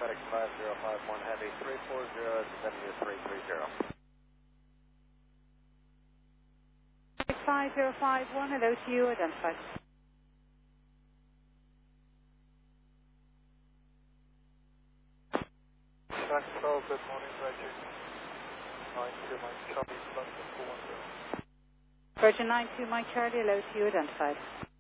FedEx 5051 Heavy 340 W330. 5051, hello to you, identified. Jacksonville, good morning, Virgin 92 Mike Charlie, London 410. Virgin 92, Mike Charlie, hello to you, identified.